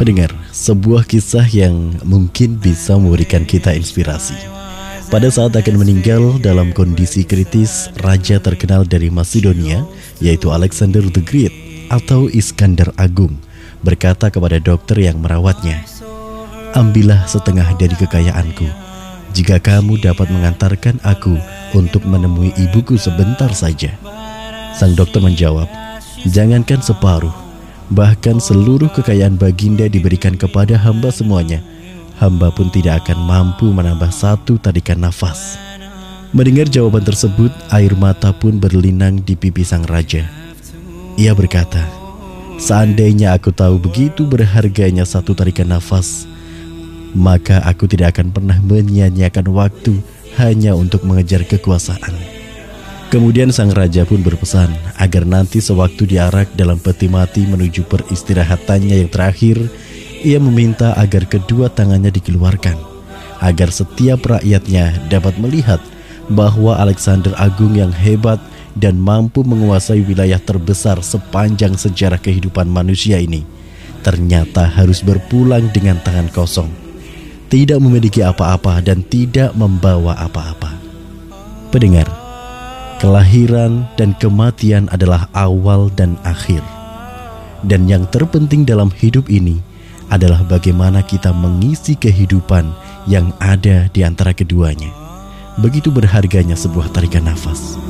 Pendengar, sebuah kisah yang mungkin bisa memberikan kita inspirasi. Pada saat akan meninggal dalam kondisi kritis, raja terkenal dari Macedonia, yaitu Alexander the Great atau Iskandar Agung, berkata kepada dokter yang merawatnya, "Ambillah setengah dari kekayaanku, jika kamu dapat mengantarkan aku untuk menemui ibuku sebentar saja." Sang dokter menjawab, "Jangankan separuh, bahkan seluruh kekayaan Baginda diberikan kepada hamba semuanya, hamba pun tidak akan mampu menambah satu tarikan nafas." Mendengar jawaban tersebut, air mata pun berlinang di pipi sang raja. Ia berkata, "Seandainya aku tahu begitu berharganya satu tarikan nafas, maka aku tidak akan pernah menyia-nyiakan waktu hanya untuk mengejar kekuasaan." Kemudian sang raja pun berpesan agar nanti sewaktu diarak dalam peti mati menuju peristirahatannya yang terakhir, ia meminta agar kedua tangannya dikeluarkan, agar setiap rakyatnya dapat melihat bahwa Alexander Agung yang hebat dan mampu menguasai wilayah terbesar sepanjang sejarah kehidupan manusia ini ternyata harus berpulang dengan tangan kosong, tidak memiliki apa-apa dan tidak membawa apa-apa. Pendengar, kelahiran dan kematian adalah awal dan akhir. Dan yang terpenting dalam hidup ini adalah bagaimana kita mengisi kehidupan yang ada di antara keduanya. Begitu berharganya sebuah tarikan nafas.